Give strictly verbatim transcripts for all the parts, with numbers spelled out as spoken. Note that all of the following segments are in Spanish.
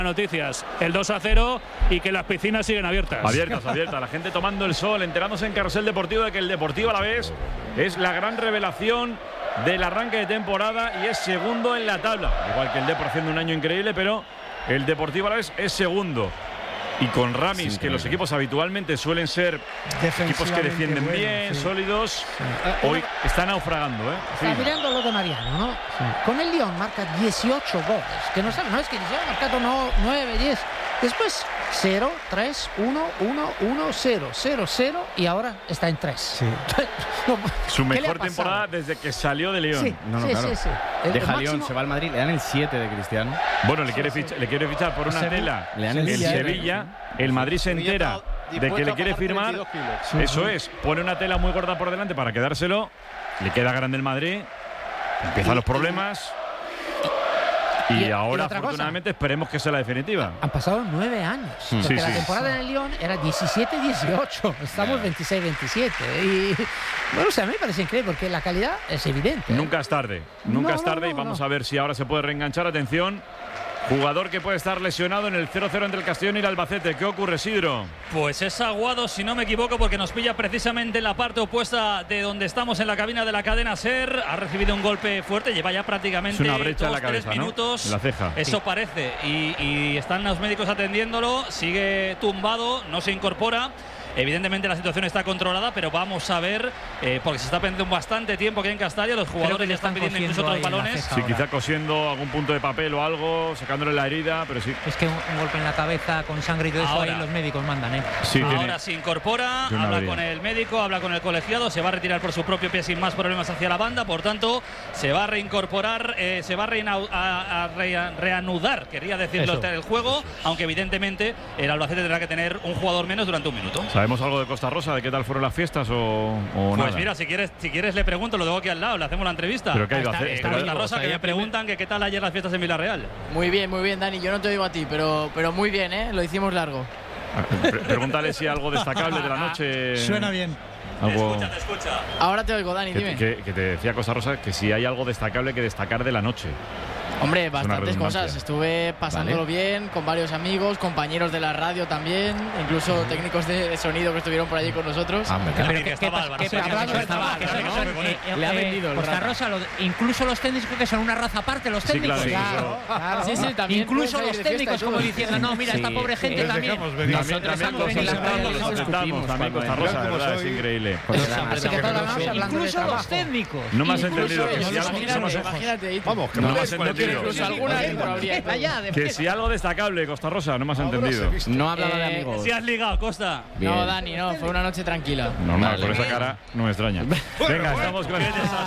Noticias, el dos a cero y que las piscinas siguen abiertas. Abiertas, abiertas. La gente tomando el sol, enterándose en Carrusel Deportivo de que el Deportivo Alavés es la gran revelación del arranque de temporada y es segundo en la tabla. Igual que el Depor haciendo un año increíble, pero el Deportivo Alavés es segundo. Y con Ramis, sí, que los equipos habitualmente suelen ser equipos que defienden bueno, bien, sí. sólidos, sí. hoy está naufragando. ¿eh? Está sí. mirando lo de Mariano, ¿no? Sí. Con el Lyon marca dieciocho goles, que no sabe, no es que ya ha marcado no, nueve, diez. Después cero, tres, uno, uno, uno, cero, cero, cero y ahora está en tres. Sí. no, Su mejor temporada desde que salió de Lyon. Sí, no, no, sí, claro. sí, sí. El, Deja el Lyon, máximo... se va al Madrid, le dan el siete de Cristiano. Bueno, le quiere, fichar, le quiere fichar por una Sevilla, tela le dan el, el Sevilla, Sevilla. El Madrid se entera de que le quiere firmar. Eso es, pone una tela muy gorda por delante para quedárselo. Le queda grande el Madrid. Empiezan los problemas. Y, y ahora, y afortunadamente, cosa, esperemos que sea la definitiva. Han pasado nueve años. Sí, porque sí, la temporada sí. en el Lyon era diecisiete dieciocho. Estamos yeah. veintiséis veintisiete. Y bueno, o sea, a mí me parece increíble porque la calidad es evidente. Nunca es tarde. Nunca no, es tarde. No, no, y vamos no. a ver si ahora se puede reenganchar. Atención. Jugador que puede estar lesionado en el cero cero entre el Castellón y el Albacete. ¿Qué ocurre, Sidro? Pues es Aguado, si no me equivoco, porque nos pilla precisamente en la parte opuesta de donde estamos en la cabina de la cadena SER. Ha recibido un golpe fuerte, lleva ya prácticamente es una brecha dos, en la cabeza, tres minutos. ¿no? En la ceja. Eso sí. parece. Y, y están los médicos atendiéndolo. Sigue tumbado, no se incorpora. Evidentemente la situación está controlada, pero vamos a ver, eh, porque se está perdiendo bastante tiempo aquí en Castalia. Los jugadores ya están pidiendo incluso otros balones. Sí, quizá cosiendo algún punto de papel o algo, sacándole la herida, pero sí. Es que un, un golpe en la cabeza con sangre y todo eso, ahí los médicos mandan, ¿eh? Sí, ahora tiene, se incorpora, habla habría. con el médico, habla con el colegiado, se va a retirar por su propio pie sin más problemas hacia la banda, por tanto, se va a reincorporar, eh, se va a, a, a re reanudar, quería decirlo, eso. el juego, eso. aunque evidentemente el Albacete tendrá que tener un jugador menos durante un minuto. ¿Sabemos algo de Costa Rosa? ¿De qué tal fueron las fiestas o, o pues nada? Pues mira, si quieres, si quieres le pregunto, lo tengo aquí al lado, le hacemos la entrevista. ¿Pero qué ha ido a hacer? Está Costa Rosa, que me preguntan que qué tal ayer las fiestas en Villarreal. Muy bien, muy bien, Dani, yo no te digo a ti, pero, pero muy bien, ¿eh? Lo hicimos largo. Pre Pregúntale si algo destacable de la noche. Suena bien. Algo... Te escucha, te escucha. Ahora te oigo, Dani, que, dime. Que, que te decía Costa Rosa que si hay algo destacable que destacar de la noche. Hombre, bastantes cosas. Estuve pasándolo vale. bien con varios amigos, compañeros de la radio también, incluso técnicos de, de sonido que estuvieron por allí con nosotros. Ah, pero ¿qué, qué, qué, qué, hablando de trabajo, ¿no? Le ha vendido Costa Rosa, lo, incluso los técnicos que son una raza aparte, los técnicos. Sí, claro, claro, claro. Sí, sí, también incluso los técnicos, como diciendo, no, mira, sí, esta pobre gente también. Nosotros también los aceptamos, también Costa Rosa, verdad, es increíble. Incluso los técnicos. No me has entendido. Imagínate, vamos, que no me has entendido. Que si algo destacable, Costa Rosa, no me has entendido. No hablaba de amigos. Si has ligado, Costa. Bien. No, Dani, no, fue una noche tranquila. Normal, vale, por esa cara no me extraña. Venga, estamos con...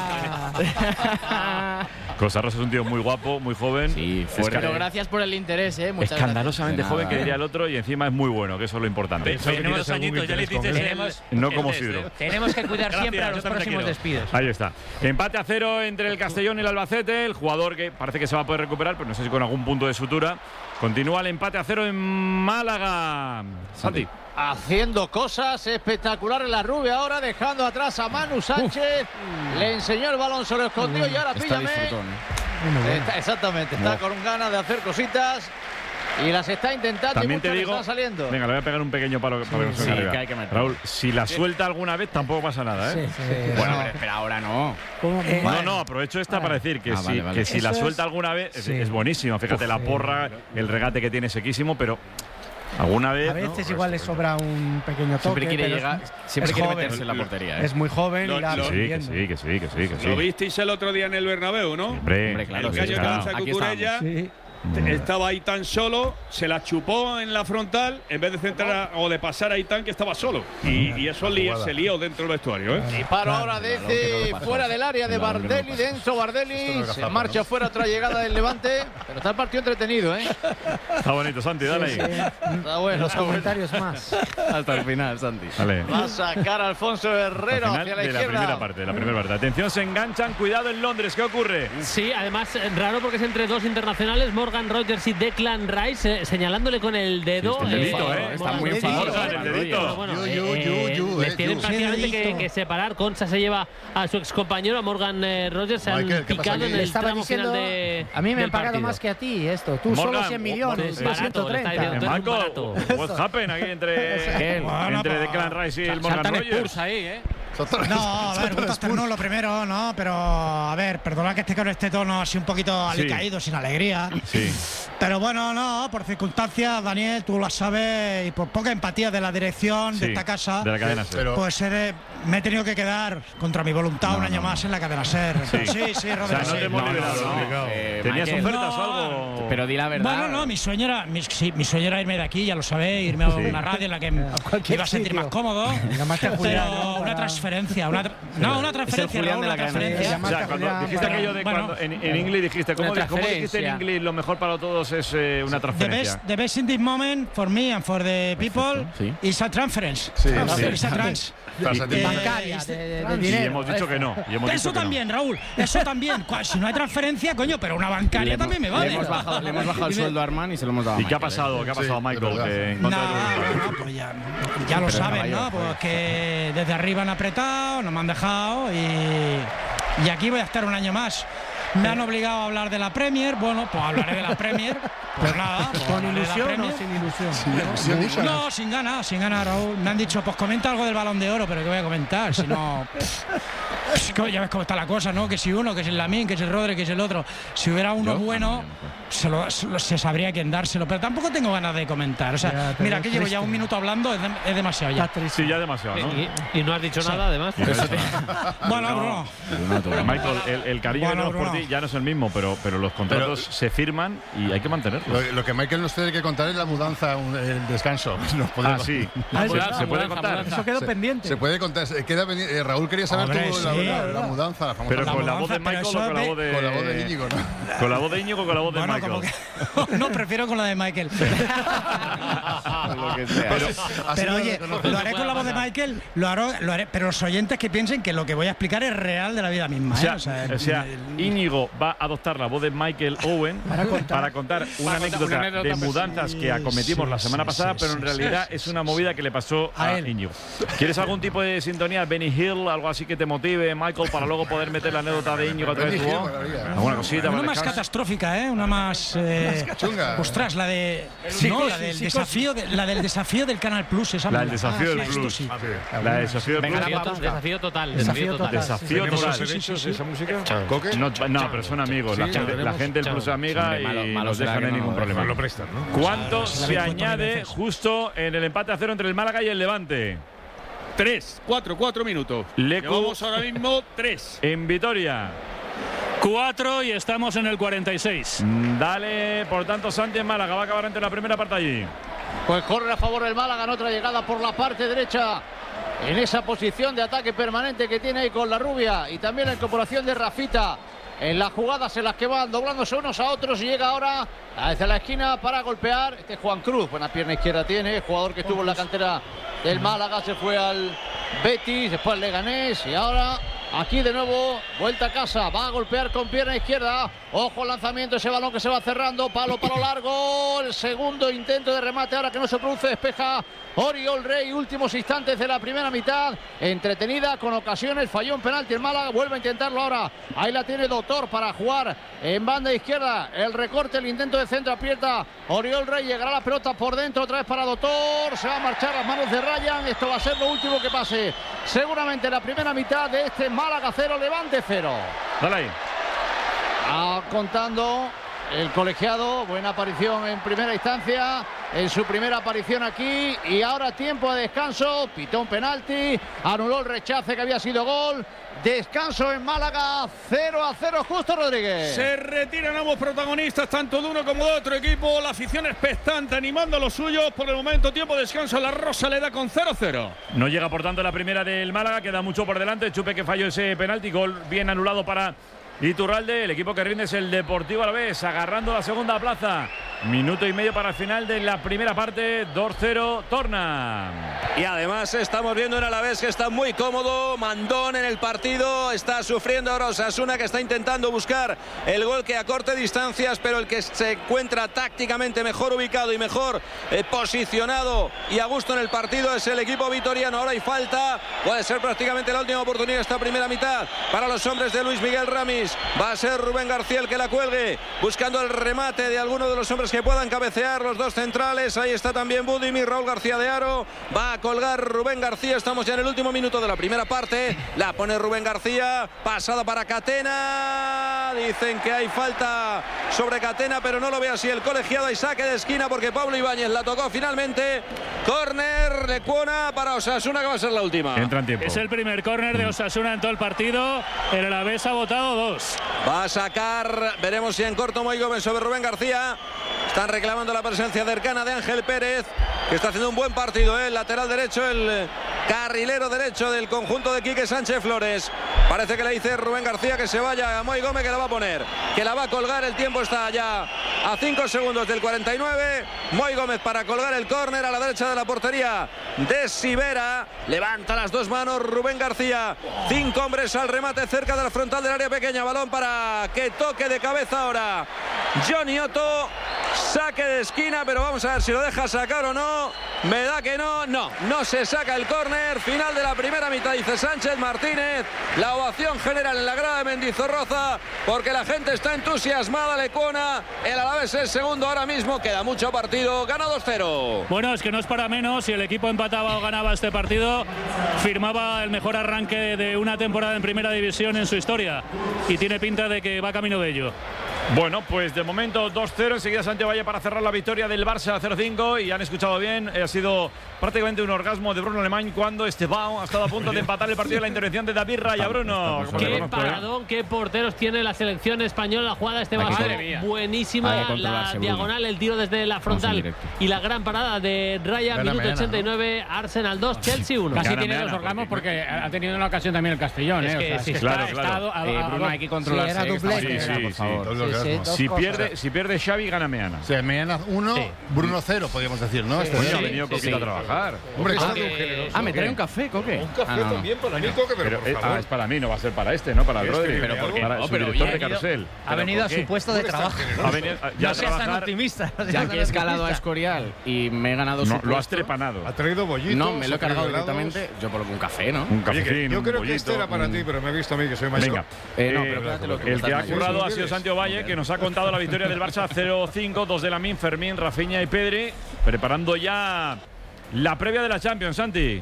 Costa Rosa es un tío muy guapo, muy joven. Sí, fuerte. Pero gracias por el interés, ¿eh? Muchas escandalosamente gracias. joven, que diría el otro, y encima es muy bueno, que eso es lo importante. Tenemos dos añitos, ya le hiciste. No como Sidro. Tenemos que cuidar siempre a los próximos despidos. Ahí está. Empate a cero entre el Castellón y el Albacete. El jugador que parece que se va a poder recuperar, pero no sé si con algún punto de sutura. Continúa el empate a cero en Málaga. Santi. Haciendo cosas espectaculares la Rubia ahora, dejando atrás a Manu Sánchez. Uf. Le enseñó el balón, se lo escondió y ahora píllame. Está, exactamente, está con ganas de hacer cositas y las está intentando. También y te digo, están saliendo. Venga, le voy a pegar un pequeño palo sí, para que no se sí, que hay que Raúl, si la suelta alguna vez tampoco pasa nada, ¿eh? Sí, sí, bueno, pero espera, ahora no. Eh, no, no, aprovecho esta para decir que, ah, si, vale, vale. que si la suelta es... alguna vez es, sí. es buenísima. Fíjate, Uf, la porra, el regate que tiene sequísimo, pero alguna vez. A veces ¿no? igual le sobra un pequeño toque. Siempre quiere pero llegar, es, siempre es quiere joven, meterse en la portería. ¿eh? Es muy joven lo, y la lo, sí, que sí, que sí, que sí, que sí. Lo visteis el otro día en el Bernabéu, ¿no? Hombre, Hombre claro. El gallo claro. de Cucurella. Sí. Estaba Aitán solo, se la chupó en la frontal en vez de centrar a, o de pasar a Aitán, que estaba solo. Y, y eso li, se lió dentro del vestuario, ¿eh? Y para ahora desde no fuera del área de Bardelli, no dentro Bardelli, no se marcha ¿no? fuera otra llegada del Levante, pero está el partido entretenido, ¿eh? Está bonito, Santi, dale sí, ahí. Sí. Está bueno. Los comentarios más. Hasta el final, Santi. Vale. Va a sacar a Alfonso Herrero hacia la de izquierda. La primera parte, de la primera parte. Atención, se enganchan, cuidado en Londres, ¿qué ocurre? Sí, además raro porque es entre dos internacionales, Morgan Morgan Rogers y Declan Rice eh, señalándole con el dedo. Sí, este dedito, eh, está muy enfadado. El dedito. Bueno, les tienen prácticamente que, que separar. Concha se lleva a su excompañero, a Morgan eh, Rogers. Se han Michael, picado en el estaba tramo diciendo, final de. a mí me del han pagado partido. más que a ti esto. Tú Morgan, solo cien millones. barato, ciento le está treinta. diciendo, Eh, Marco, what happened aquí entre, Bueno, entre pues, Declan Rice y el Morgan Saltan Rogers? Spurs ahí, ¿eh? No, a ver, un Tasternu lo primero, ¿no? Pero, a ver, perdona que esté con este tono así un poquito Sí. alicaído, sin alegría. Sí. Pero bueno, no, por circunstancias, Daniel, tú lo sabes, y por poca empatía de la dirección Sí, de esta casa, de la cadena SER. Pero, pues he de- me he tenido que quedar contra mi voluntad No, un año no, más en la cadena SER. Sí. Sí, sí, Rodrigo. O sea, no sí. te hemos No, no, liberado, no. ¿no? Eh, ¿Tenías Michael. ofertas o No, algo? Pero di la verdad. Bueno, no, mi sueño era, mi, sí, mi sueño era irme de aquí, ya lo sabéis, irme a Sí. una radio en la que me cualquier iba a sentir sitio. más cómodo. Llamaste a Julián, Pero ¿no? una Para- transferencia, una tra- no, una transferencia, Julián Raúl, de la una cadena. transferencia. O sea, cuando dijiste aquello de Bueno, cuando en, en inglés dijiste, ¿cómo, una ¿cómo dijiste en transferencia. inglés? Lo mejor para todos es eh, una The transferencia. best, the best in this moment for me and for the people sí. is a transference. Sí, Transfer- sí. is a trans. Tarsativo. Eh, Bancaria, is- de, de- de trans- Y dinero. hemos dicho que no. Y hemos dicho Eso que no. también, Raúl, eso también. Cua- Si no hay transferencia, coño, pero una bancaria Le también me hemos- vale. Le hemos bajado, le hemos bajado el Dime- sueldo a Armán y se lo hemos dado a ¿Y qué ha Michael, ¿eh? pasado? ¿Qué ha pasado, Sí, Michael? de verdad. Que en No, contra de tu- no, pues ya, ya lo Pero en saben, Nueva ¿no? York, Pues joder. que desde arriba han apretado, no me han dejado y, y aquí voy a estar un año más. Me han obligado a hablar de la Premier, bueno, pues hablaré de la Premier. Pues nada, pues ¿Con hablaré de la ilusión o Premier. sin ilusión? ilusión, Mucha. No, sin ganas, sin ganas, Raúl. Me han dicho, pues comenta algo del Balón de Oro, pero ¿qué voy a comentar? Si no... Es que ya ves cómo está la cosa, ¿no? Que si uno, que si el Lamine, que si el Rodri, que si el otro. Si hubiera uno ¿Yo? bueno, se, lo- se lo- se sabría quién dárselo. Pero tampoco tengo ganas de comentar. O sea, Ya, te mira, veo que llevo ya triste. un minuto hablando, es, de- es demasiado ya. Está triste. Sí, ya demasiado, ¿no? Y, y no has dicho nada, además. Bueno, Bruno. Bruno, tú, Pero, Michael, el, el cariño Bueno, que tenemos por Bruno. ti ya no es el mismo, pero, pero los contratos Pero- se firman y hay que mantenerlos. Lo, lo que Michael nos tiene que contar es la mudanza, un- el descanso. Nos puede Ah, contar. sí. Ah, ¿Se, es verdad, se puede mudanza, contar? mudanza. Eso quedó Se- pendiente. Se puede contar. se Queda pendiente. Eh, Raúl quería saber Hombre, tú la, sí. la- la mudanza, la famosa Pero La con la voz mudanza, de pero Michael o eso con la ve- voz de... con la voz de Íñigo, ¿no? ¿Con la voz de Íñigo o con la voz de Bueno, Michael? como que. No, prefiero con la de Michael. lo que sea. Pero, así Pero no oye, reconoce. lo haré con la voz de Michael, lo haré, lo haré, pero los oyentes que piensen que lo que voy a explicar es real de la vida misma. O sea, ¿eh? O sea, o sea, el- Íñigo va a adoptar la voz de Michael Owen para contar, una, anécdota una anécdota, de pues, mudanzas sí, que acometimos sí, la semana sí, pasada, sí, pero en sí, realidad sí, es sí, una sí. movida que le pasó a, A él. Íñigo. ¿Quieres algún tipo de sintonía? Benny Hill, algo así que te motive, Michael, para luego poder meter la anécdota de Íñigo a través de tu Benny Hill, voz? maravilla. ¿Alguna cosita? Una para más descanso? catastrófica, ¿eh? Una más. Eh, chunga. Ostras, la de. Sí, no, sí, la del sí, desafío, de- la del desafío del Canal Plus. Esa La mola. del desafío Ah, del sí, esto Plus. sí. La del desafío del Venga, Plus. la Desafío, busca. desafío total. Desafío Desafío total. total. Desafío ¿Tenemos total. los derechos de esa música? ¿Coque? No, no, pero son amigos. la, Sí, gente, la tenemos. gente del Plus Amiga Hombre, malo- y malo nos será dejan que en no, ningún pero problema. Lo prestan, ¿no? ¿Cuánto se la se habéis puesto mil añade veces. justo en el empate a cero entre el Málaga y el Levante? Tres, cuatro, cuatro minutos. Lecu. Llevamos ahora mismo tres. En Vitoria. Cuatro y estamos en el cuarenta y seis. Mm, Dale, por tanto, Santi en Málaga. Va a acabar ante la primera parte allí. Pues corre a favor del Málaga en otra llegada por la parte derecha. En esa posición de ataque permanente que tiene ahí con la rubia. Y también la incorporación de Rafita. En las jugadas en las que van doblándose unos a otros. Y llega ahora desde la esquina para golpear. Este es Juan Cruz. Buena pierna izquierda tiene. Jugador que estuvo en la cantera del Málaga. Se fue al Betis. Después al Leganés. Y ahora aquí de nuevo. Vuelta a casa. Va a golpear con pierna izquierda. Ojo al lanzamiento. Ese balón que se va cerrando. Palo, palo largo. El segundo intento de remate. Ahora que no se produce. Despeja Oriol Rey. Últimos instantes de la primera mitad. Entretenida con ocasiones. Falló un penalti el Málaga. Vuelve a intentarlo ahora. Ahí la tiene Doctor para jugar en banda izquierda. El recorte, el intento de centro aprieta Oriol Rey. Llegará la pelota por dentro. Otra vez para Doctor. Se va a marchar las manos de Ryan. Esto va a ser lo último que pase. Seguramente la primera mitad de este Málaga cero, Levante cero. Dale ahí. Ah, contando el colegiado, buena aparición en primera instancia, en su primera aparición aquí, y ahora tiempo de descanso, pitó un penalti, anuló el rechace que había sido gol, descanso en Málaga, cero a cero, Justo Rodríguez. Se retiran ambos protagonistas, tanto de uno como de otro equipo. La afición expectante, animando a los suyos. Por el momento, tiempo de descanso. La Rosaleda con cero cero. No llega, por tanto, la primera del Málaga. Queda mucho por delante. Chupe que falló ese penalti. Gol bien anulado para Iturralde. El equipo que rinde es el Deportivo Alavés, agarrando la segunda plaza Minuto y medio para el final de la primera parte. dos cero, torna. Y además estamos viendo un Alavés que está muy cómodo, mandón en el partido. Está sufriendo ahora Osasuna, que está intentando buscar el gol que acorte distancias, pero el que se encuentra tácticamente mejor ubicado y mejor eh, posicionado y a gusto en el partido es el equipo vitoriano. Ahora hay falta, puede ser prácticamente la última oportunidad de esta primera mitad para los hombres de Luis Miguel Ramis. Va a ser Rubén García el que la cuelgue, buscando el remate de alguno de los hombres que puedan cabecear, los dos centrales. Ahí está también Budimir, Raúl García de Aro. Va a colgar Rubén García. Estamos ya en el último minuto de la primera parte. La pone Rubén García, pasada para Catena. Dicen que hay falta sobre Catena, pero no lo ve así el colegiado. Hay saque de esquina porque Pablo Ibáñez la tocó finalmente. Córner, Lecuona para Osasuna, que va a ser la última. Entra en tiempo. Es el primer córner de Osasuna en todo el partido. El Alavés ha votado dos. Va a sacar, veremos si en corto Moi Gómez sobre Rubén García. Están reclamando la presencia cercana de Ángel Pérez, que está haciendo un buen partido, ¿eh? El lateral derecho, el carrilero derecho del conjunto de Quique Sánchez Flores. Parece que le dice Rubén García que se vaya a Moi Gómez, que la va a poner, que la va a colgar. El tiempo está ya a cinco segundos del cuarenta y nueve. Moi Gómez para colgar el córner a la derecha de la portería de Sivera. Levanta las dos manos Rubén García. Cinco hombres al remate cerca de la frontal del área pequeña. Balón para que toque de cabeza ahora Johnny Otto. Saque de esquina, pero vamos a ver si lo deja sacar o no. Me da que no, no, no se saca el córner. Final de la primera mitad, dice Sánchez Martínez. La ovación general en la grada de Mendizorroza, porque la gente está entusiasmada. Lecuona, el Alavés es segundo ahora mismo. Queda mucho partido, gana dos cero. Bueno, es que no es para menos. Si el equipo empataba o ganaba este partido, firmaba el mejor arranque de una temporada en primera división en su historia. Y tiene pinta de que va camino de ello. Bueno, pues de momento dos cero. Enseguida Santiago Valle para cerrar la victoria del Barça cero cinco. Y han escuchado bien, ha sido prácticamente un orgasmo de Bruno Alemán cuando Esteban ha estado a punto de empatar el partido de la intervención de David Raya. Bruno, qué paradón, qué porteros tiene la selección española. La jugada de este Barça buenísima, la diagonal, el tiro desde la frontal y la gran parada de Raya. Gana minuto ochenta y nueve, ¿no? Arsenal dos, Chelsea uno. Casi tiene dos orgasmos porque ha tenido una ocasión también el Castellón. Es ¿eh? que, o sea, sí, es que claro, está, claro. Está, eh, Bruno, hay que controlarse. Sí, era doblete. Sí, sí, por favor. sí. Sí, sí, Si cosas. pierde, si pierde Xavi, gana Meana. O sea, Meana uno, Sí. Bruno cero, podríamos decir, ¿no? Sí. Este Coño, año. ha venido sí, Coquito sí. a trabajar. Hombre, está Ah, de un que- generoso. Ah, me trae un café, Coque. Un café Ah, no. también para mí, Coque, pero, Pero, por eh, favor. ah, es para mí, no va a ser para este, ¿no? Para el Este Rodri. viene algo. Para No, su pero director ya de ha venido- carrusel. Ha venido a su puesto de trabajo. Ha venido, ya No a seas tan trabajar. optimista. no seas Ya tan que he escalado a optimista. Escorial y me he ganado No, su lo has puesto. trepanado. Ha traído bollitos. No, me lo he ha traído cargado helados. directamente. Yo por lo que un café, ¿no? Un Oye, que cafecín, yo un creo que bollito, este era para un- ti, pero me he visto a mí que soy mayor. Venga. Eh, no, Eh, pero espérate, que el me que ha estás currado mayando. ha sido Santiago Valle, que nos ha contado la victoria del Barça cero cinco, dos de Lamine, Fermín, Rafinha y Pedri, preparando ya la previa de la Champions, Santi.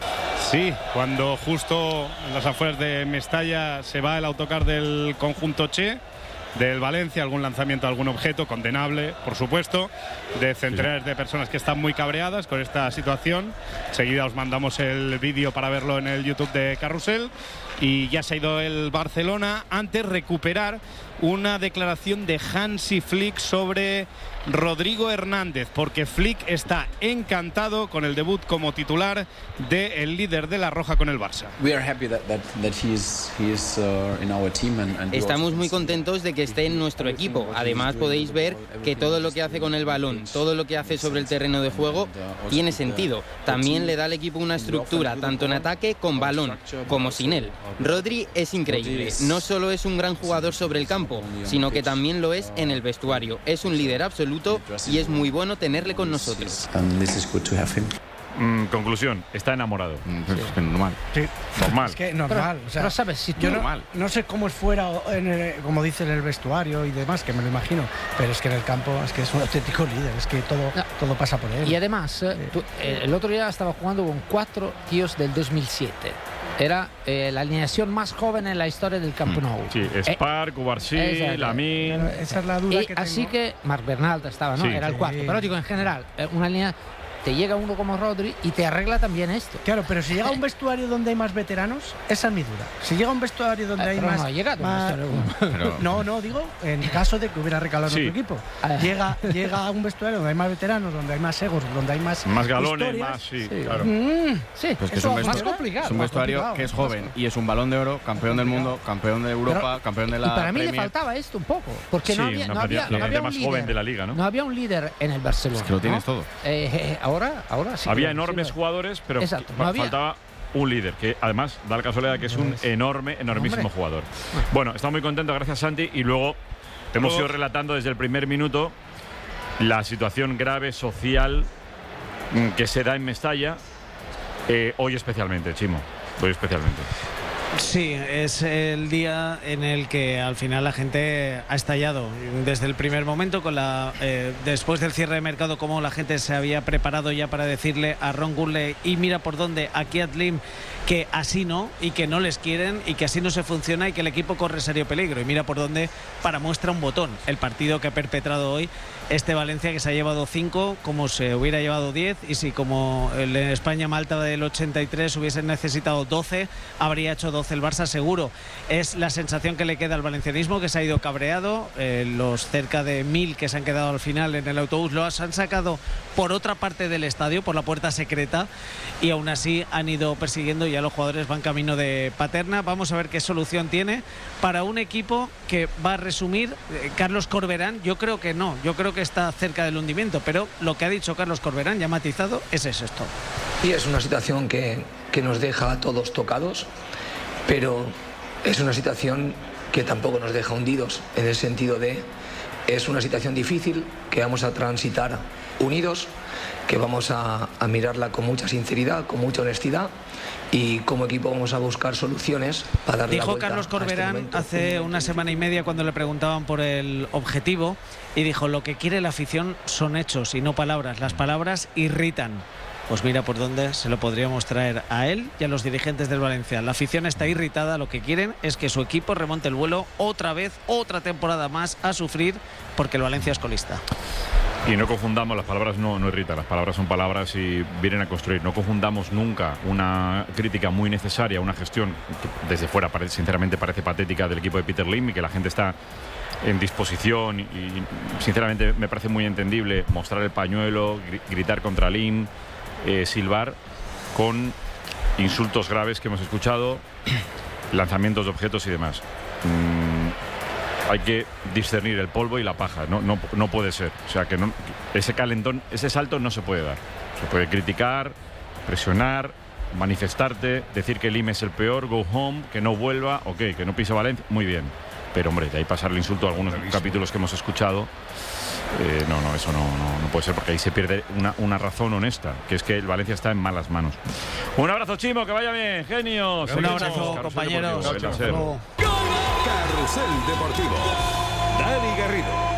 Sí, cuando justo en las afueras de Mestalla se va el autocar del conjunto Che, del Valencia, algún lanzamiento, algún objeto condenable, por supuesto, de centenares de personas que están muy cabreadas con esta situación. Enseguida os mandamos el vídeo para verlo en el YouTube de Carrusel. Y ya se ha ido el Barcelona. Antes recuperar una declaración de Hansi Flick sobre Rodrigo Hernández, porque Flick está encantado con el debut como titular del líder de la Roja con el Barça. Estamos muy contentos de que esté en nuestro equipo. Además podéis ver que todo lo que hace con el balón, todo lo que hace sobre el terreno de juego tiene sentido. También le da al equipo una estructura, tanto en ataque con balón como sin él. Rodri es increíble. No solo es un gran jugador sobre el campo, sino que también lo es en el vestuario. Es un líder absoluto y es muy bueno tenerle con nosotros. Mm, conclusión, está enamorado. Es normal. Sí. Normal. Es que normal. Pero, o sea, pero sabes, si tú yo no, normal. no sé cómo es fuera, en el- como dice en el vestuario y demás, que me lo imagino, pero es que en el campo es que es un auténtico líder, es que todo, No. todo pasa por él. Y además, eh, tú- eh, el otro día estaba jugando con cuatro tíos del dos mil siete. Era eh, la alineación más joven en la historia del Camp Nou. Sí, Spar, Cubarsí, exacto. Lamine. Pero esa es la duda Y que así tengo. que Marc Bernal estaba, ¿no? Sí. Era el Sí. cuarto. Pero digo, en general, eh, una línea te llega uno como Rodri y te arregla también esto. Claro, pero si llega a un vestuario donde hay más veteranos, esa es mi duda. Si llega a un vestuario donde Eh, hay pero más... no ha llegado un más- vestuario. No, no, digo, en caso de que hubiera recalado Sí. en otro equipo. Ah. Llega, llega a un vestuario donde hay más veteranos, donde hay más egos, donde hay más Más galones, historias. más, sí, Sí. claro. Mm, sí, Pues que es eso un, más vestuario, complicado. es un más vestuario complicado. que es joven y es un balón de oro, campeón del mundo, campeón de Europa, Pero- campeón de y la para mí le Premier. faltaba esto un poco, porque Sí, no había, una no había, la no había gente un más líder. joven de la liga, ¿no? No había un líder en el Barcelona. Es que lo tienes ¿no? todo. Eh, eh, ahora, ahora sí. Había que- enormes sí, jugadores, pero Exacto, fa- no había. faltaba un líder, que además da la casualidad que es un enorme, enormísimo Hombre. jugador. Bueno, estamos muy contentos, gracias Santi, y luego te hemos Luego- ido relatando desde el primer minuto la situación grave social mm, que se da en Mestalla, eh, hoy especialmente, Chimo, hoy especialmente. Sí, es el día en el que al final la gente ha estallado desde el primer momento, con la eh, después del cierre de mercado, como la gente se había preparado ya para decirle a Ron Gurley y mira por dónde, a Kiat Lim, que así no, y que no les quieren, y que así no se funciona, y que el equipo corre serio peligro. Y mira por dónde, para muestra un botón, el partido que ha perpetrado hoy este Valencia, que se ha llevado cinco como se hubiera llevado diez, y si como el España-Malta del ochenta y tres hubiesen necesitado doce, habría hecho doce el Barça seguro. Es la sensación que le queda al valencianismo, que se ha ido cabreado. Eh, los cerca de mil que se han quedado al final en el autobús los han sacado por otra parte del estadio, por la puerta secreta, y aún así han ido persiguiendo, y ya los jugadores van camino de Paterna. Vamos a ver qué solución tiene para un equipo que va a resumir eh, Carlos Corberán. Yo creo que no, yo creo que está cerca del hundimiento, pero lo que ha dicho Carlos Corberán, ya matizado, es eso esto. Y es una situación que, que nos deja a todos tocados, pero es una situación que tampoco nos deja hundidos, en el sentido de es una situación difícil que vamos a transitar unidos, que vamos a, a mirarla con mucha sinceridad, con mucha honestidad, y como equipo vamos a buscar soluciones para darle la Dijo vuelta Carlos a este Corberán momento. hace una semana y media, cuando le preguntaban por el objetivo, y dijo: lo que quiere la afición son hechos y no palabras, las palabras irritan. Pues mira por dónde se lo podríamos traer a él y a los dirigentes del Valencia. La afición está irritada, lo que quieren es que su equipo remonte el vuelo otra vez, otra temporada más a sufrir, porque el Valencia es colista. Y no confundamos, las palabras no, no irritan, las palabras son palabras y vienen a construir. No confundamos nunca una crítica muy necesaria, una gestión que desde fuera parece, sinceramente parece patética, del equipo de Peter Lim, y que la gente está en disposición, y, y sinceramente me parece muy entendible mostrar el pañuelo, gri- gritar contra Lim, eh, silbar, con insultos graves que hemos escuchado, lanzamientos de objetos y demás. Mm, hay que discernir el polvo y la paja, no, no, no puede ser. O sea, que no, ese calentón, ese salto no se puede dar. Se puede criticar, presionar, manifestarte, decir que Lim es el peor, go home, que no vuelva, ok, que no pise Valencia, muy bien. Pero hombre, de ahí pasar el insulto a algunos capítulos que hemos escuchado, eh, no, no, eso no, no, no puede ser, porque ahí se pierde una, una razón honesta, que es que el Valencia está en malas manos. Un abrazo, Chimo, que vaya bien, genio. Un abrazo, compañeros. Deportivo, Carrusel Deportivo. Dani Garrido.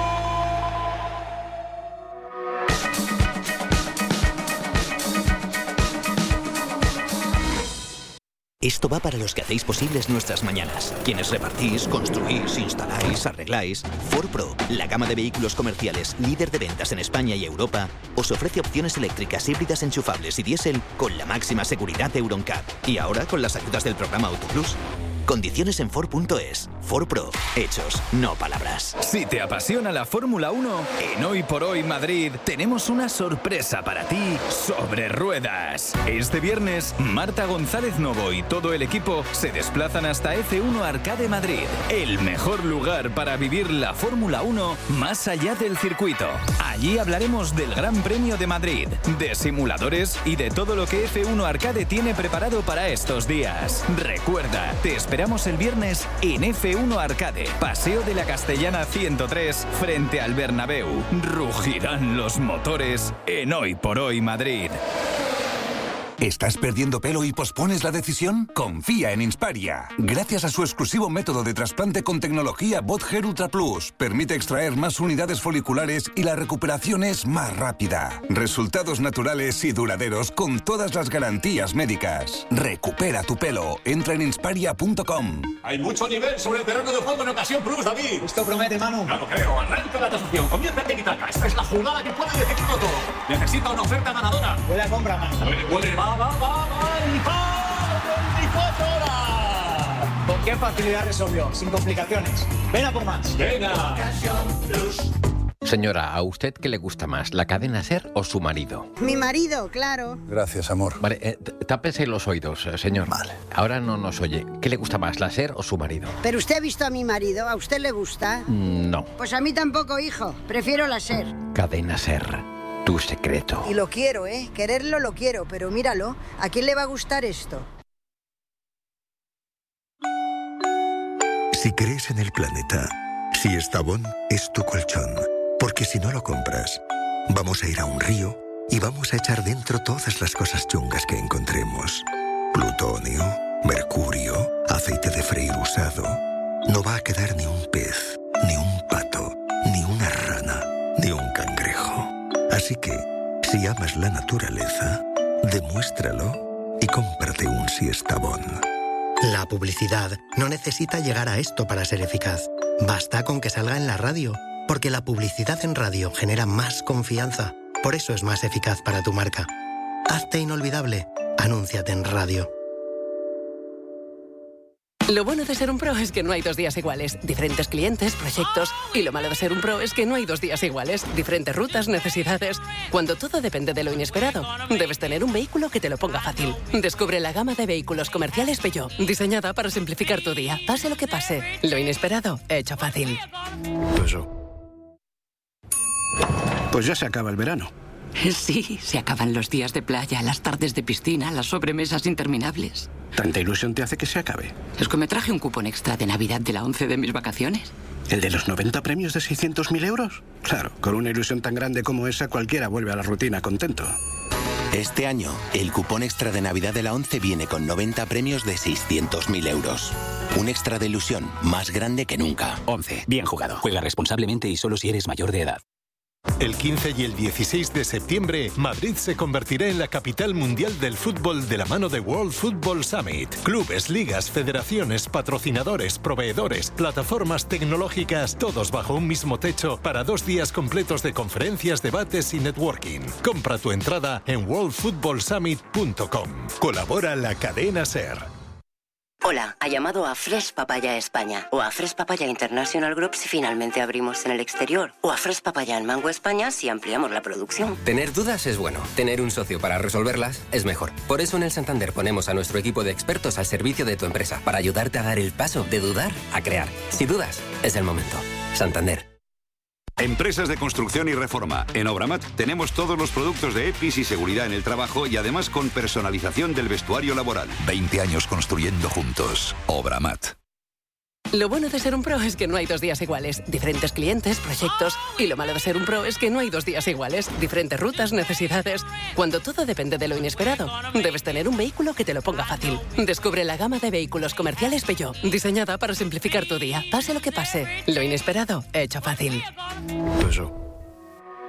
Esto va para los que hacéis posibles nuestras mañanas. Quienes repartís, construís, instaláis, arregláis. Ford Pro, la gama de vehículos comerciales líder de ventas en España y Europa, os ofrece opciones eléctricas, híbridas, enchufables y diésel con la máxima seguridad de Euroncap. Y ahora con las ayudas del programa Autoplus. Condiciones en Ford punto es. Ford Pro. Hechos, no palabras. Si te apasiona la Fórmula uno, en Hoy por Hoy Madrid tenemos una sorpresa para ti sobre ruedas. Este viernes, Marta González Novo y todo el equipo se desplazan hasta F uno Arcade Madrid, el mejor lugar para vivir la Fórmula uno más allá del circuito. Allí hablaremos del Gran Premio de Madrid, de simuladores y de todo lo que F uno Arcade tiene preparado para estos días. Recuerda, te esperamos el viernes en F uno Arcade, Paseo de la Castellana ciento tres, frente al Bernabéu. Rugirán los motores en Hoy por Hoy Madrid. ¿Estás perdiendo pelo y pospones la decisión? Confía en Insparia. Gracias a su exclusivo método de trasplante con tecnología Bot Hair Ultra Plus, permite extraer más unidades foliculares y la recuperación es más rápida. Resultados naturales y duraderos con todas las garantías médicas. Recupera tu pelo. Entra en insparia punto com. Hay mucho nivel sobre el terreno de juego en ocasión plus, David. Esto promete, Manu. Claro, creo. Arranca la tasación. Comienza el tiki-taka. Esta es la jugada que puede decidirlo todo. Necesita una oferta ganadora. Buena compra, Manu. Puede, puede. Va, va, va, va. Y va. veinticuatro horas. ¿Con qué facilidad resolvió? Sin complicaciones. Ven a por más. Venga. Señora, ¿a usted qué le gusta más, la cadena SER o su marido? Mi marido, claro. Gracias, amor. Vale, eh, tápese los oídos, eh, señor. Vale. Ahora no nos oye. ¿Qué le gusta más, la SER o su marido? Pero usted ha visto a mi marido, ¿a usted le gusta? Mm, no. Pues a mí tampoco, hijo. Prefiero la SER. Cadena SER, tu secreto. Y lo quiero, ¿eh? Quererlo lo quiero, pero míralo. ¿A quién le va a gustar esto? Si crees en el planeta, si Estabón es tu colchón. Porque si no lo compras, vamos a ir a un río y vamos a echar dentro todas las cosas chungas que encontremos. Plutonio, mercurio, aceite de freír usado. No va a quedar ni un pez, ni un pato, ni una rana, ni un cangrejo. Así que, si amas la naturaleza, demuéstralo y cómprate un Siestabón. La publicidad no necesita llegar a esto para ser eficaz. Basta con que salga en la radio. Porque la publicidad en radio genera más confianza. Por eso es más eficaz para tu marca. Hazte inolvidable. Anúnciate en radio. Lo bueno de ser un pro es que no hay dos días iguales. Diferentes clientes, proyectos. Y lo malo de ser un pro es que no hay dos días iguales. Diferentes rutas, necesidades. Cuando todo depende de lo inesperado, debes tener un vehículo que te lo ponga fácil. Descubre la gama de vehículos comerciales Peugeot, diseñada para simplificar tu día. Pase lo que pase, lo inesperado, hecho fácil. Peugeot. Pues ya se acaba el verano. Sí, se acaban los días de playa, las tardes de piscina, las sobremesas interminables. ¿Tanta ilusión te hace que se acabe? Es que me traje un cupón extra de Navidad de la once de mis vacaciones. ¿El de los noventa premios de seiscientos mil euros? Claro, con una ilusión tan grande como esa, cualquiera vuelve a la rutina contento. Este año, el cupón extra de Navidad de la once viene con noventa premios de seiscientos mil euros. Un extra de ilusión más grande que nunca. once. Bien jugado. Juega responsablemente y solo si eres mayor de edad. El quince y el dieciséis de septiembre, Madrid se convertirá en la capital mundial del fútbol de la mano de World Football Summit. Clubes, ligas, federaciones, patrocinadores, proveedores, plataformas tecnológicas, todos bajo un mismo techo para dos días completos de conferencias, debates y networking. Compra tu entrada en world football summit punto com. Colabora la cadena SER. Hola, ha llamado a Fresh Papaya España o a Fresh Papaya International Group si finalmente abrimos en el exterior o a Fresh Papaya en Mango España si ampliamos la producción. Tener dudas es bueno, tener un socio para resolverlas es mejor. Por eso en el Santander ponemos a nuestro equipo de expertos al servicio de tu empresa para ayudarte a dar el paso de dudar a crear. Si dudas, es el momento. Santander. Empresas de construcción y reforma. En Obramat tenemos todos los productos de EPIs y seguridad en el trabajo y además con personalización del vestuario laboral. veinte años construyendo juntos. Obramat. Lo bueno de ser un pro es que no hay dos días iguales. Diferentes clientes, proyectos. Y lo malo de ser un pro es que no hay dos días iguales. Diferentes rutas, necesidades. Cuando todo depende de lo inesperado, debes tener un vehículo que te lo ponga fácil. Descubre la gama de vehículos comerciales Peugeot, diseñada para simplificar tu día. Pase lo que pase, lo inesperado, hecho fácil. Peugeot.